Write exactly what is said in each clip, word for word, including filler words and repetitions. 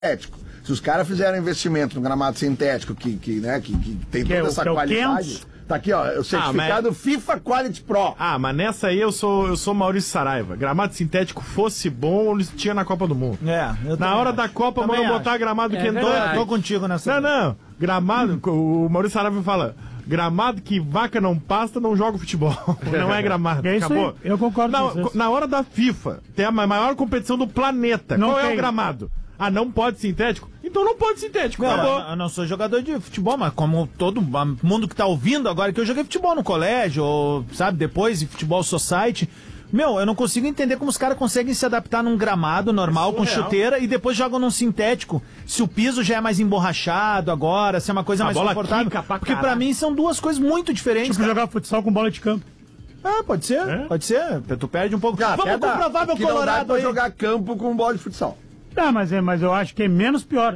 sintético. Se os caras fizeram investimento no gramado sintético, que, que, né, que, que tem que toda é, essa que é qualidade... Tá aqui, ó, o certificado ah, mas... FIFA Quality Pro. Ah, mas nessa aí eu sou, eu sou Maurício Saraiva. Gramado sintético fosse bom, eles tinham na Copa do Mundo. É, eu Na hora acho. da Copa, mano, botar gramado é, quentão. Eu tô contigo nessa. Não, não. Gramado, o Maurício Saraiva fala... Gramado que vaca não pasta, não joga futebol. Não é gramado. É isso acabou. Aí. Eu concordo na, com vocês. Na hora da FIFA, tem a maior competição do planeta. Não Qual tem. é o gramado? Ah, não pode sintético? Então não pode sintético. Não, acabou. eu, eu não sou jogador de futebol, mas como todo mundo que tá ouvindo agora, que eu joguei futebol no colégio, ou, sabe, depois de futebol society... Meu, eu não consigo entender como os caras conseguem se adaptar num gramado normal, é com chuteira, e depois jogam num sintético. Se o piso já é mais emborrachado agora, se é uma coisa a mais bola confortável. quica pra porque pra mim são duas coisas muito diferentes. Tipo jogar futsal com bola de campo. Ah, pode ser, é? pode ser. Tu perde um pouco. Ah, Vamos comprovar meu que não Colorado dá pra aí. jogar campo com bola de futsal. Ah, mas, é, mas eu acho que é menos pior.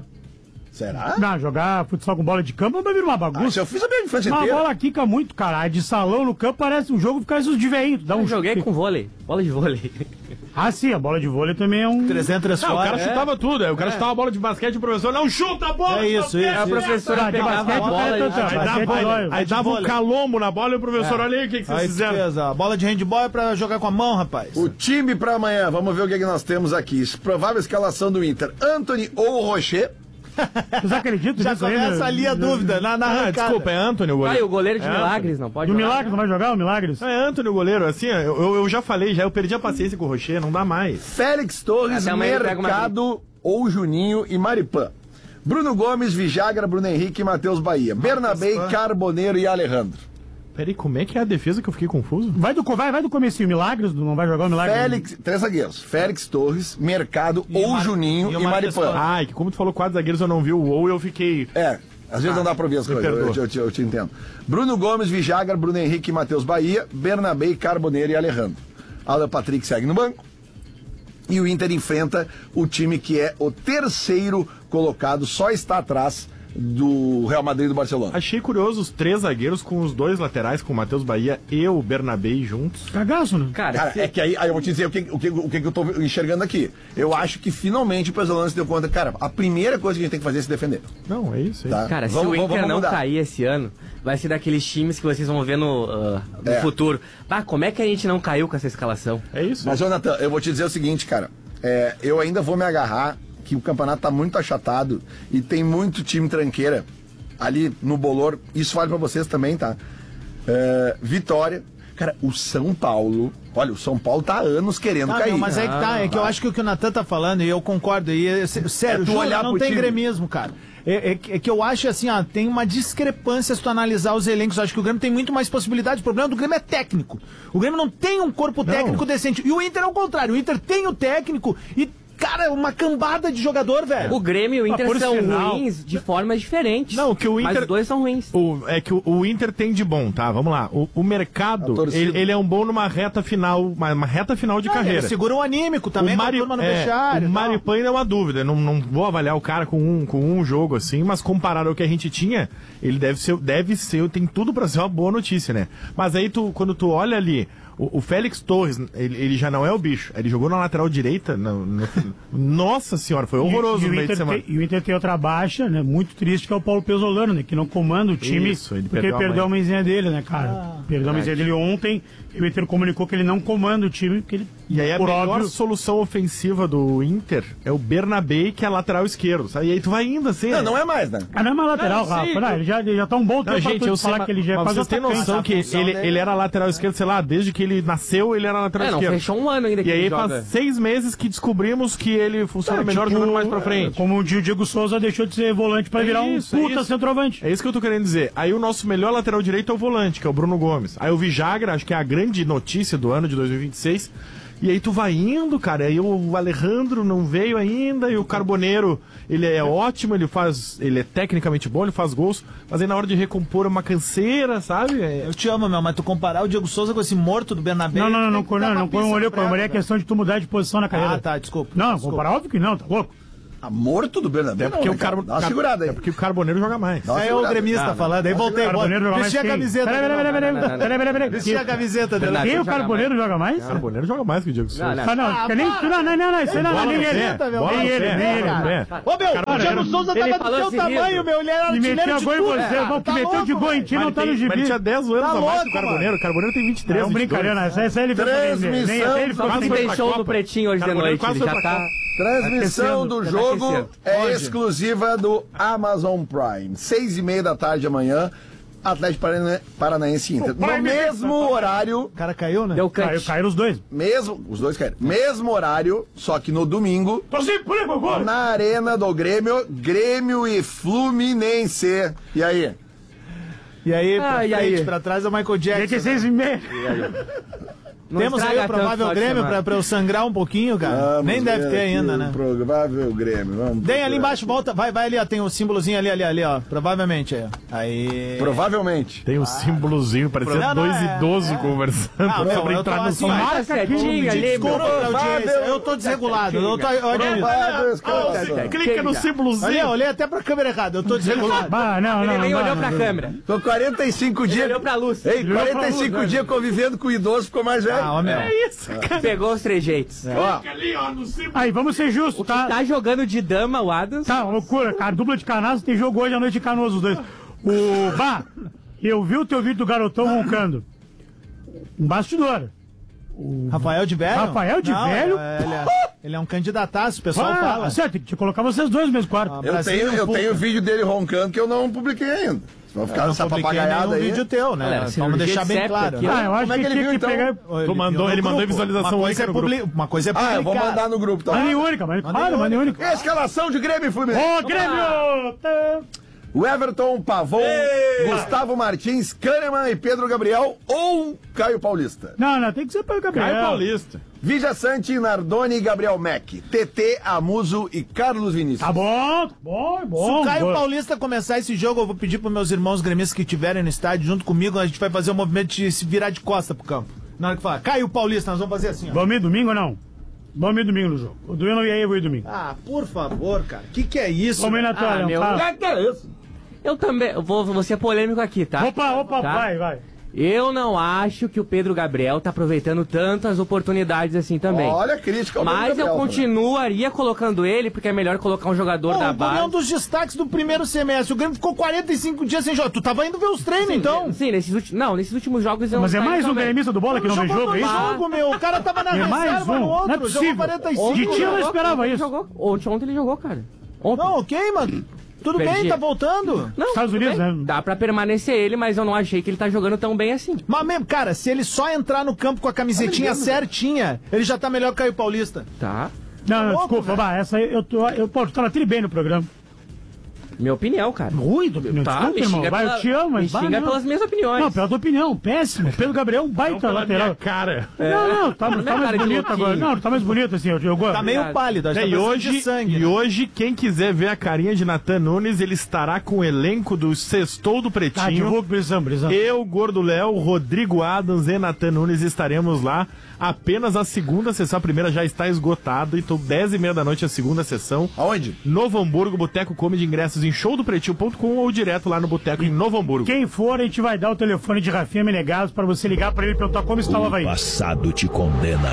Será? Não, jogar futsal com bola de campo vai virar uma bagunça. Ah, eu fiz a minha infância Uma inteira. bola quica muito, cara. A de salão no campo parece um jogo que faz os de veinho. Dá um eu joguei chute. com vôlei, bola de vôlei. Ah, sim, a bola de vôlei também é um... trezentos Não, fora. o cara é. chutava tudo. Aí o cara É. chutava a bola de basquete e o professor não chuta a bola. É isso, isso. Aí a professora Ah, de pegava basquete, a bola o cara e... tá- Aí basquete dava, dói. aí dava um calombo na bola e o professor, É. olha aí o que, que vocês Aí, fizeram. beleza. A bola de handball é pra jogar com a mão, rapaz. O time pra amanhã, vamos ver o que, que nós temos aqui. Provável escalação do Inter: Anthony ou Rocher. Vocês acreditam Já nisso aí, começa né? ali a dúvida, na, na Ah, arrancada. desculpa, é Antony o goleiro. Ah, e o goleiro de É Milagres não pode E o jogar? Milagres não vai jogar? O Milagres? É Antony o goleiro. Assim, eu, eu, eu já falei, já eu perdi a paciência com o Rocher, não dá mais. Félix Torres, Até amanhã ele pega uma Mercado ou Juninho e Maripã. Bruno Gomes, Vijagra, Bruno Henrique e Matheus Bahia. Bernabé, Carboneiro e Alejandro. Peraí, como é que é a defesa que eu fiquei confuso? Vai do, vai, vai do comecinho. Milagres não vai jogar o Milagres? Félix, três zagueiros. Félix Torres, Mercado E ou Mar- Juninho e e, o Marcos Maripã. Ai, que como tu falou quatro zagueiros, eu não vi o ou e eu fiquei... É, às vezes Ah, não dá pra ouvir as me coisas, eu, perdoa. eu, eu, eu te entendo. Bruno Gomes, Vijagra, Bruno Henrique e Matheus Bahia. Bernabé, Carboneiro e Alejandro. Alan Patrick segue no banco. E o Inter enfrenta o time que é o terceiro colocado, só está atrás do Real Madrid e do Barcelona. Achei curioso os três zagueiros com os dois laterais, com o Matheus Bahia e o Bernabé juntos. Cagaço, né? Cara, Cara, se- é que aí, aí eu vou te dizer o que, o, que, o que eu tô enxergando aqui. Eu acho que finalmente o Pesolano se deu conta. Cara, a primeira coisa que a gente tem que fazer é se defender. Não, é isso. É Tá? isso. Cara, Vamos- se o vamos- Inter vamos não mudar. cair esse ano, vai ser daqueles times que vocês vão ver no, ah, no É. futuro. Ah, como é que a gente não caiu com essa escalação? É isso. Mas, Jonathan, eu vou te dizer o seguinte, cara. É, eu ainda vou me agarrar que o campeonato tá muito achatado e tem muito time tranqueira ali no bolor. Isso vale pra vocês também, tá? É, Vitória. Cara, o São Paulo... Olha, o São Paulo tá há anos querendo Tá, cair. meu, mas é que tá, é que eu acho que o que o Natan tá falando, e eu concordo, e é, sé- sério, É tu juro, olhar não pro tem time. gremismo, cara. É, é que- é que eu acho assim, ó, tem uma discrepância se tu analisar os elencos. Eu acho que o Grêmio tem muito mais possibilidades. O problema do Grêmio é técnico. O Grêmio não tem um corpo técnico decente. E o Inter é o contrário. O Inter tem o técnico e, cara, uma cambada de jogador, velho. O Grêmio e o Ah, Inter por são sinal- ruins de formas diferentes. Não, que o Mas Inter- os dois são ruins. O, é que o, o Inter tem de bom, tá? Vamos lá. O, o A mercado, torcida. ele, ele é um bom numa reta final, uma, uma reta final de Ah, carreira. ele segura o anímico também, o com a Mari, turma no é, vestiário. o e tal. Maripã ainda é uma dúvida. Não, não vou avaliar o cara com um, com um jogo assim, mas comparado ao que a gente tinha, ele deve ser, deve ser, tem tudo pra ser uma boa notícia, né? Mas aí tu, quando tu olha ali, o, o Félix Torres, ele, ele já não é o bicho. Ele jogou na lateral direita. No, no- nossa senhora, foi horroroso E, e, no o meio de Inter semana. tem, e o Inter tem outra baixa, né? Muito triste, que é o Paulo Pesolano, né? Que não comanda o time. Isso, ele porque perdeu a ele perdeu a mãe. mãezinha dele, né, cara? perdeu a mãezinha dele ontem. E o Inter comunicou que ele não comanda o time, porque ele, E aí a por melhor óbvio... solução ofensiva do Inter é o Bernabé, que é lateral esquerdo. Sabe? E aí tu vai indo assim. Não, né? não é mais, né? Ah, não é mais lateral, Não, Rafa. sim, Não, eu- ele, já, ele já tá um bom tempo Não, pra gente, tu eu sei, falar mas, que ele já é mas quase vocês têm atacante. noção que função ele, dele. ele era lateral esquerdo, sei lá, desde que ele nasceu, ele era lateral É, não, esquerdo. fechou um ano ainda que E aí ele faz joga. seis meses que descobrimos que ele funciona É, melhor tipo, jogando mais pra frente. Como o Diego Souza deixou de ser volante pra É virar isso, um é puta isso. centroavante. É isso que eu tô querendo dizer. Aí o nosso melhor lateral direito é o volante, que é o Bruno Gomes. Aí o Vijagra, acho que é a grande notícia do ano de dois mil e vinte e seis. E aí tu vai indo, cara. Aí o Alejandro não veio ainda. E o Carboneiro, ele é ótimo, ele faz. Ele é tecnicamente bom, ele faz gols. Mas aí na hora de recompor é uma canseira, sabe? É- Eu te amo, meu, mas tu comparar o Diego Souza com esse morto do Bernabé... Não, não, não, tem não, que não, dar não, uma não põe um pista olho, no prego, põe um olho, é velho. questão de tu mudar de posição na carreira. Ah, tá, desculpa. Não, desculpa. comparar óbvio que não, tá louco. Ah, morto do Bernabéu. É porque, não, o né, cara? carbo... Dá uma segurada aí. é porque o Carboneiro joga mais. Dá uma Aí é o segurada. gremista Não, falando, aí voltei. Carboneiro joga mais Vestia a quem? camiseta. Peraí, peraí, peraí, peraí, Não, não, não, peraí, peraí, peraí. Vestia a camiseta dele. Bernardo. Quem o joga Carboneiro joga mais? O Carboneiro joga mais que o Diego Souza. Não, não. Ah, não, Ah, que nem para. tu, não, não, não, não, isso aí não, Bola nem no ele. pé, meu. bola Nem no ele, pé, nem ele. bola no pé. Ô, meu, Cara, o Diego ele Souza ele tava do falou teu assim, tamanho, rindo. meu. Ele era Ele artilheiro metia de gol em tudo. você, cara. o que Tá meteu de louco, gol em velho. ti não Mas tá ele no tem- mas ele gibi. tinha dez anos Tá a mais que louco, o Carboneiro. O Carboneiro tem vinte e três, É um vinte e dois. brincadeira, essa, essa ele fez pra vender. Nem Transmissão. ele ficou Só que Quase foi tem pra show Copa. do Pretinho hoje de Carboneiro noite. quase Ele foi já pra tá... Copa. Transmissão Aquecendo, do tá jogo aquecendo. é Onde? exclusiva do Amazon Prime. Seis e meia da tarde amanhã, Atlético Parana- Paranaense e Inter. No Prime mesmo horário, O cara caiu, né? Deu Caiu, cut. caíram os dois. mesmo, os dois caíram, mesmo horário, só que no domingo, Tô sem prego agora. na arena do Grêmio, Grêmio e Fluminense. E aí? E aí, pra Ah, e frente, aí? pra trás é o Michael Tem que Jackson. ser seis e meia. Não Temos aí estraga o tanto provável final de Grêmio semana. pra, pra eu sangrar um pouquinho, cara. Vamos Nem deve ver ter aqui ainda, o né? Provável Grêmio. Vamos Tem procurar ali embaixo, aqui. volta, vai, vai ali, ó, tem o símbolozinho ali, ali, ali, ó. Provavelmente aí, ó. Aí. Provavelmente. Tem um símbolozinho, parecia Não, não, dois é- idosos é. conversando Ah, meu, sobre eu tô entrar no assim, site. marca certinho aqui, ali, desculpa meu. pra audiência. Provável- Eu tô desregulado, eu tô, eu admito. Provável Ah, escalação. Clica no Olha, símbolozinho. eu olhei até pra câmera errada, eu tô desregulado. Bah, não, Ele não, nem não, olhou não, pra não. câmera. Com quarenta e cinco Ele dias. olhou pra luz. Ei, olhou pra quarenta e cinco luz, dias convivendo com o idoso, ficou mais velho. Ah, ó, meu. É isso, cara. Pegou os trejeitos. Ó, Ali, ó, no símbolo. Aí, vamos ser justos, tá? Tá jogando de dama o Adams. Tá, loucura, cara. Dupla de Canoas tem jogo hoje à noite em Canoas, os dois. O Bah, eu vi o teu vídeo do garotão roncando. Um bastidor. Rafael de Velho? Rafael de Não, Velho? é- Ele é, ele é um candidataço, o pessoal Ah, fala. certo, tem que te colocar vocês dois no mesmo quarto. eu Brasil tenho, e eu Fuca. tenho vídeo dele roncando que eu não publiquei ainda. Vai ficar Eu não essa publiquei papagaiada nenhum aí. vídeo teu, né? Galera, Vamos cirurgia deixar de bem septo claro. aqui, né? Ah, eu acho Como é que que ele tinha viu, que então? pegar. Ele Tu mandou- viu no ele mandou grupo. visualização uma aí coisa é no publi... grupo. Uma coisa é Ah, eu vou publicar. mandar no grupo, tá? Manda em única, manda claro, manda em única. Escalação de Grêmio e Fluminense. Ô, Grêmio! Tá. O Everton, Pavon, Gustavo Martins, Kahneman e Pedro Gabriel ou Caio Paulista. Não, não, tem que ser para o Gabriel. Caio Paulista. Vidia Sante, Nardoni e Gabriel Mack. T T, Amuso e Carlos Vinícius. Tá bom, tá bom, é Se bom. o Caio boa. Paulista começar esse jogo, eu vou pedir pros meus irmãos gremistas que estiverem no estádio junto comigo, a gente vai fazer o movimento de se virar de costa pro campo. Na hora que falar, Caio Paulista, nós vamos fazer assim, ó. Vamos ir domingo ou não? Vamos ir domingo no jogo. O domingo não ia, eu vou ir domingo. Ah, por favor, cara. Que que é isso? Vamos ir na velho? tua, Ah, Leão, meu- fala. que é isso? Eu também. Eu vou, vou ser polêmico aqui, tá? Opa, opa, Tá? vai, vai. Eu não acho que o Pedro Gabriel tá aproveitando tanto as oportunidades assim também. Olha a crítica ao Mas Pedro eu Gabriel, continuaria colocando ele, porque é melhor colocar um jogador Pô, da o Grêmio é um base. dos destaques do primeiro semestre. O Grêmio ficou quarenta e cinco dias sem jogar. Tu tava indo ver os treinos, então? Sim, nesses últimos. Não, nesses últimos jogos eu Mas é não mais um também. gremista do bola que não vê Jogou jogo, é no isso? jogo, meu. O cara tava na É reserva mais um. no outro. Não é jogou possível. quarenta e De cinco. ti eu não Jogou, esperava ontem isso. Jogou. Ontem, ontem ele jogou, cara. Ontem. Não, ok, mano. Tudo Perdi. bem, tá voltando. Não, Estados tudo Unidos, bem. né? Dá pra permanecer ele, mas eu não achei que ele tá jogando tão bem assim. Mas mesmo, cara, se ele só entrar no campo com a camisetinha certinha, ele já tá melhor que o Caio Paulista. Tá? Não, não, louco, desculpa, velho. bah, essa aí eu tô. Eu, pô, tu tá na tri bem no programa. Minha opinião, cara. Ruim, tua opinião. Tá, Desculpa, me irmão. xinga Vai, pela- eu te amo, mas me bah, xinga não. pelas minhas opiniões. Não, pela tua opinião, péssimo. Pedro Gabriel é um Não baita pela lateral. minha cara. Não, não, tá, Minha tá cara mais de bonito louquinho. agora. Não, tá mais bonito assim, eu, eu gosto. Tá meio Obrigado. pálido, acho É, que e tá hoje, de sangue. e né? hoje, quem quiser ver a carinha de Natan Nunes, ele estará com o elenco do Sextou do Tá, Pretinho. divulga, Brisão, Brisão. Eu, Gordo Léo, Rodrigo Adams e Natan Nunes estaremos lá. Apenas a segunda sessão, a primeira já está esgotada, então dez e meia da noite a segunda sessão. Aonde? Novo Hamburgo, Boteco Come de ingressos em show do pretinho ponto com ou direto lá no Boteco em Novo Hamburgo. Quem for, a gente vai dar o telefone de Rafinha Menegasos pra você ligar pra ele e perguntar como está o Havaí. Passado te condena.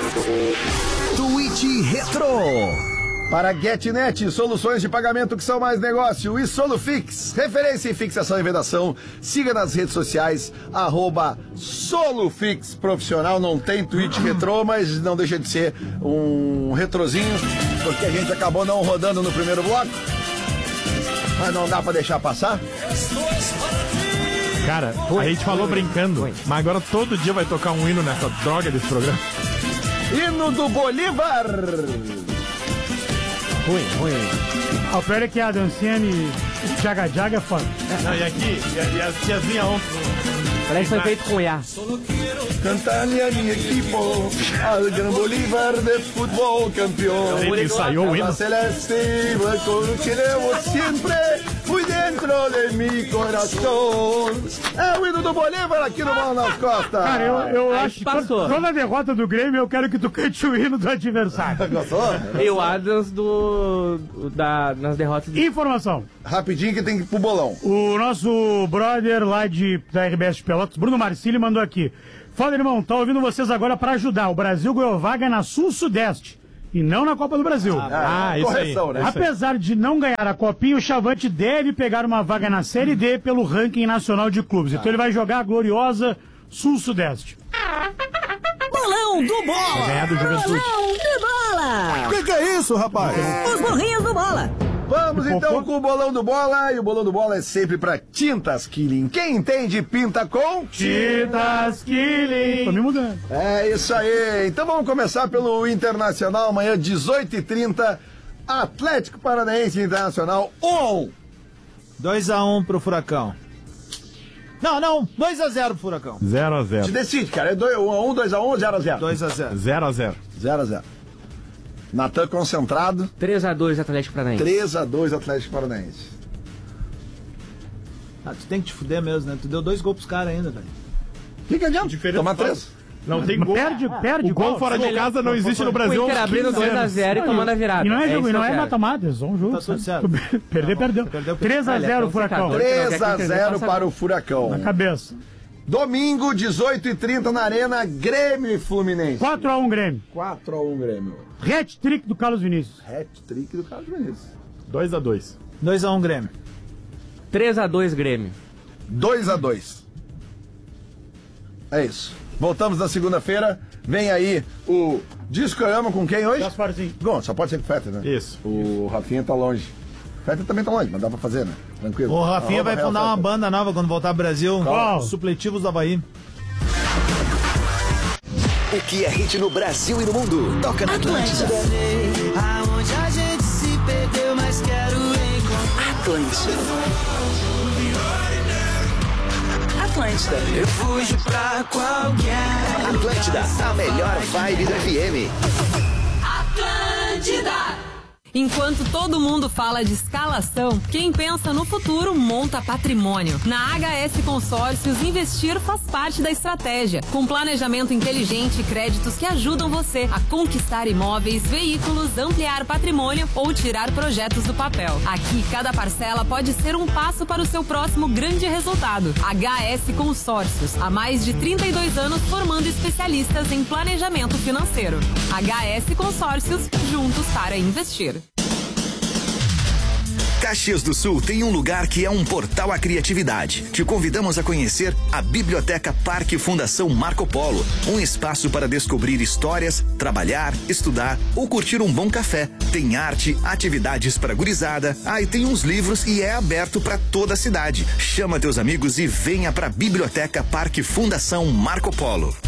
Tweet Retro. Para GetNet, soluções de pagamento que são mais negócio. E Solufix, referência em fixação e vedação. Siga nas redes sociais, arroba Solufix Profissional. Não tem tweet retrô, mas não deixa de ser um retrozinho, porque a gente acabou não rodando no primeiro bloco. Mas não dá pra deixar passar. Cara, a gente falou brincando, mas agora todo dia vai tocar um hino nessa droga desse programa. Hino do Bolívar. Ruim, ruim. Ah, o pior é que a dancinha e Jaga Jaga é foda. Não, e aqui, e, a- e as tiazinhas ontem. Parece que foi feito com I A. Cantarle a mi equipo, al gran Bolívar de fútbol campeón. Ele ensaiou o hino. La celeste, con Chile siempre, muy de dentro de mi coração. É o hino do Bolívar aqui no Bola nas Costas. Cara, eu, eu Aí acho que passou. toda derrota do Grêmio eu quero que tu cante o hino do adversário. Gostou? E o Adams do. da, nas derrotas do. Informação. Rapidinho que tem que ir pro bolão. O nosso brother lá de, da R B S de Pelotas, Bruno Marcili, mandou aqui. Fala, irmão, tá ouvindo vocês agora pra ajudar. O Brasil ganhou vaga na Sul-Sudeste e não na Copa do Brasil. Ah, isso aí. correção, né? Apesar de não ganhar a Copinha, o Chavante deve pegar uma vaga na Série D pelo ranking nacional de clubes. Então ele vai jogar a gloriosa Sul-Sudeste. Bolão do Bola! Ganhar do Juventude. Bolão do Bola! O que, que é isso, rapaz? Os burrinhos do Bola! Vamos então com o bolão do bola. E o bolão do bola é sempre pra Tintas Killing. Quem entende, pinta com Tintas Killing. Tô me mudando. É isso aí. Então vamos começar pelo Internacional. Amanhã, dezoito e trinta. Atlético Paranaense Internacional um. dois a um pro Furacão. Não, não, dois a zero pro Furacão. zero a Te zero. decide, cara. É um a um, dois a um ou zero a zero? dois a zero. zero a zero. zero a zero. Natan concentrado. três a dois Atlético Paranaense. três a dois Atlético Paranaense. Ah, tu tem que te fuder mesmo, né? Tu deu dois gols pros caras ainda, velho. O que, que adianta? Diferença Tomar faz- três. Não tem gol. Perde, perde. O gol igual. fora de casa não existe no Brasil. O Inter há uns abrindo quinze dois a anos. zero e tomando a virada. E não é jogo, isso e não que eu é quero. mata-mata, é só um jogo. Tá tudo sabe? certo. Perder, perdeu. Perdeu. três a Olha, zero é um Furacão. secador. três a Não quer que zero passa- para o Furacão. Na cabeça. Domingo, dezoito e trinta na Arena, Grêmio e Fluminense. quatro a um Grêmio. quatro a um Grêmio. Hat-trick do Carlos Vinícius. Hat-trick do Carlos Vinícius. dois a dois. dois a um Grêmio. três a dois Grêmio. dois a dois. É isso. Voltamos na segunda-feira. Vem aí o Discorama com quem hoje? Gasparzinho. Bom, só pode ser com o Fetter, né? Isso. O Rafinha tá longe. O Fetter também tá longe, mas dá pra fazer, né? Tranquilo. O Rafinha Arroba vai Real fundar uma Fetter. banda nova quando voltar ao Brasil. Qual? Os Supletivos do Havaí. O que é hit no Brasil e no mundo? Toca na Atlântida. Aonde a gente se perdeu, mas quero encontrar. Atlântida. Atlântida. Eu fujo pra qualquer. Atlântida, a melhor vibe do F M. Atlântida. Enquanto todo mundo fala de escalação, quem pensa no futuro monta patrimônio. Na H S Consórcios, investir faz parte da estratégia. Com planejamento inteligente e créditos que ajudam você a conquistar imóveis, veículos, ampliar patrimônio ou tirar projetos do papel. Aqui, cada parcela pode ser um passo para o seu próximo grande resultado. H S Consórcios, há mais de trinta e dois anos formando especialistas em planejamento financeiro. H S Consórcios, juntos para investir. Caxias do Sul tem um lugar que é um portal à criatividade. Te convidamos a conhecer a Biblioteca Parque Fundação Marco Polo, um espaço para descobrir histórias, trabalhar, estudar ou curtir um bom café. Tem arte, atividades para gurizada, ah, e tem uns livros e é aberto para toda a cidade. Chama teus amigos e venha para a Biblioteca Parque Fundação Marco Polo.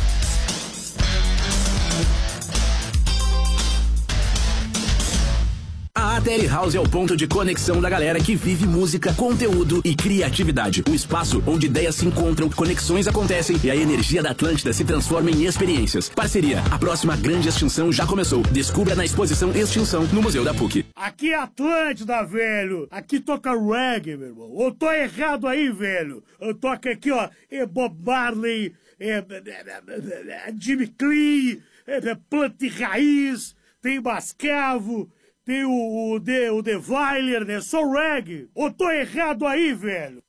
A A T L House é o ponto de conexão da galera que vive música, conteúdo e criatividade. Um espaço onde ideias se encontram, conexões acontecem e a energia da Atlântida se transforma em experiências. Parceria, a próxima grande extinção já começou. Descubra na exposição Extinção no Museu da P U C. Aqui é Atlântida, velho. Aqui toca reggae, meu irmão. Eu tô errado aí, velho. Eu toco aqui, ó, é Bob Marley, é, é, é Jimmy Clee, é, é Planta e Raiz, tem Bascavo, tem o, o, de, o The Weiler, né? Só reggae. Eu tô errado aí, velho.